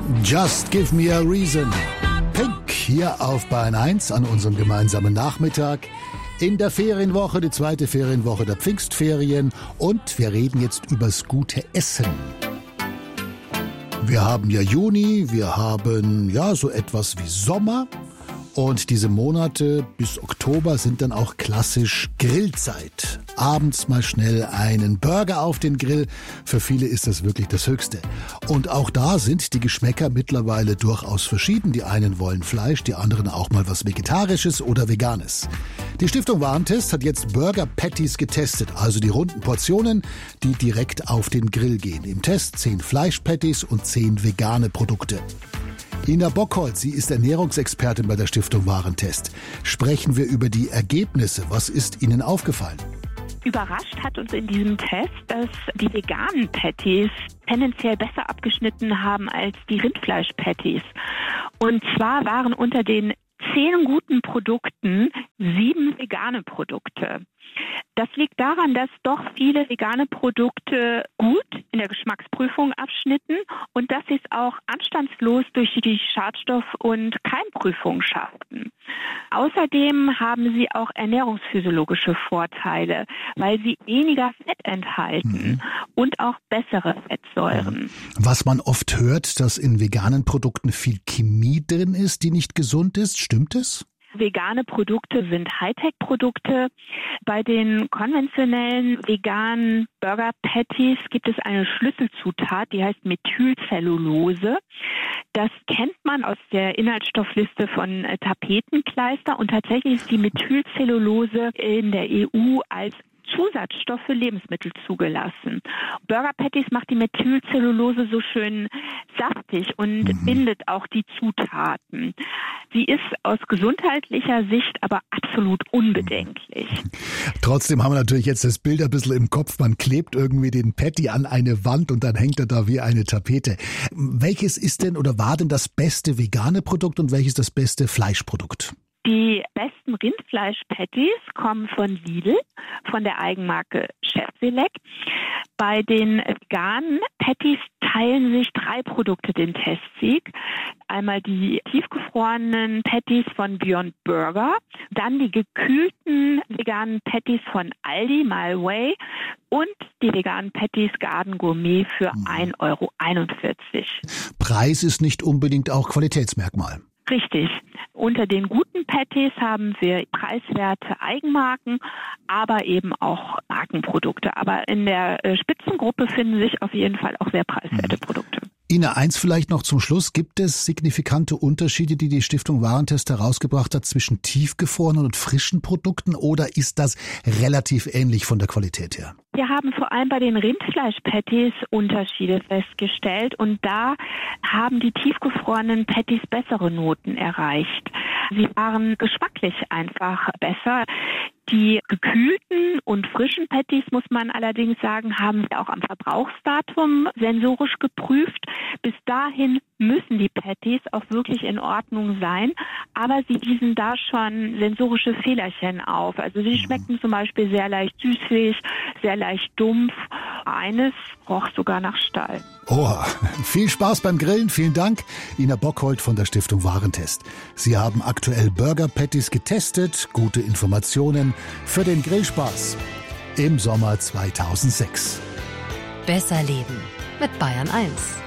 Just Give Me a Reason. Pink hier auf Bayern 1 an unserem gemeinsamen Nachmittag. In der Ferienwoche, die zweite Ferienwoche der Pfingstferien. Und wir reden jetzt übers gute Essen. Wir haben ja Juni, wir haben ja so etwas wie Sommer. Und diese Monate bis Oktober sind dann auch klassisch Grillzeit. Abends mal schnell einen Burger auf den Grill. Für viele ist das wirklich das Höchste. Und auch da sind die Geschmäcker mittlerweile durchaus verschieden. Die einen wollen Fleisch, die anderen auch mal was Vegetarisches oder Veganes. Die Stiftung Warentest hat jetzt Burger Patties getestet, also die runden Portionen, die direkt auf den Grill gehen. Im Test 10 Fleischpatties und 10 vegane Produkte. Ina Bockholz, sie ist Ernährungsexpertin bei der Stiftung Warentest. Sprechen wir über die Ergebnisse. Was ist Ihnen aufgefallen? Überrascht hat uns in diesem Test, dass die veganen Patties tendenziell besser abgeschnitten haben als die Rindfleisch-Patties. Und zwar waren unter den 10 guten Produkten 7 vegane Produkte. Das liegt daran, dass doch viele vegane Produkte gut in der Geschmacksprüfung abschnitten und dass sie es auch anstandslos durch die Schadstoff- und Keimprüfung schafften. Außerdem haben sie auch ernährungsphysiologische Vorteile, weil sie weniger Fett enthalten und auch bessere Fettsäuren. Was man oft hört, dass in veganen Produkten viel Chemie drin ist, die nicht gesund ist. Stimmt es? Vegane Produkte sind Hightech-Produkte. Bei den konventionellen veganen Burger Patties gibt es eine Schlüsselzutat, die heißt Methylcellulose. Das kennt man aus der Inhaltsstoffliste von Tapetenkleister und tatsächlich ist die Methylcellulose in der EU als Zusatzstoff für Lebensmittel zugelassen. Burger Patties macht die Methylcellulose so schön saftig und bindet auch die Zutaten. Sie ist aus gesundheitlicher Sicht aber absolut unbedenklich. Trotzdem haben wir natürlich jetzt das Bild ein bisschen im Kopf. Man klebt irgendwie den Patty an eine Wand und dann hängt er da wie eine Tapete. Welches ist denn oder war denn das beste vegane Produkt und welches das beste Fleischprodukt? Die besten Rindfleisch-Patties kommen von Lidl, von der Eigenmarke Chef Select. Bei den veganen Patties teilen sich 3 Produkte den Testsieg. Einmal die tiefgefrorenen Patties von Beyond Burger, dann die gekühlten veganen Patties von Aldi My Way und die veganen Patties Garden Gourmet für 1,41 €. Preis ist nicht unbedingt auch Qualitätsmerkmal. Richtig. Unter den guten Patties haben wir preiswerte Eigenmarken, aber eben auch Markenprodukte. Aber in der Spitzengruppe finden sich auf jeden Fall auch sehr preiswerte Produkte. Ina, eins vielleicht noch zum Schluss. Gibt es signifikante Unterschiede, die die Stiftung Warentest herausgebracht hat zwischen tiefgefrorenen und frischen Produkten oder ist das relativ ähnlich von der Qualität her? Wir haben vor allem bei den Rindfleisch-Patties Unterschiede festgestellt und da haben die tiefgefrorenen Patties bessere Noten erreicht. Sie waren geschmacklich einfach besser. Die gekühlten und frischen Patties, muss man allerdings sagen, haben wir auch am Verbrauchsdatum sensorisch geprüft. Bis dahin müssen die Patties auch wirklich in Ordnung sein, aber sie wiesen da schon sensorische Fehlerchen auf. Also sie schmeckten zum Beispiel sehr leicht süßlich, sehr leicht dumpf. Eines roch sogar nach Stall. Oh, viel Spaß beim Grillen. Vielen Dank, Ina Bockholz von der Stiftung Warentest. Sie haben aktuell Burger Patties getestet. Gute Informationen für den Grillspaß im Sommer 2006. Besser leben mit Bayern 1.